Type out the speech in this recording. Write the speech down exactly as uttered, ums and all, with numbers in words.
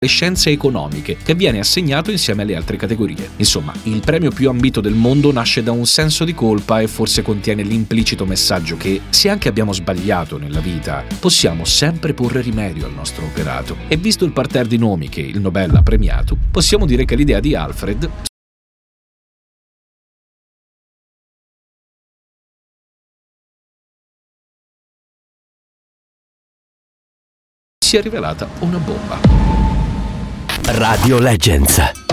e scienze economiche, che viene assegnato insieme alle altre categorie. Insomma, il premio più ambito del mondo nasce da un senso di colpa e forse contiene l'implicito messaggio che, se anche abbiamo sbagliato nella vita, possiamo sempre porre rimedio al nostro operato. E visto il parterre di nomi che il Nobel ha premiato, possiamo dire che l'idea di Alfred si è rivelata una bomba. Radio Legends.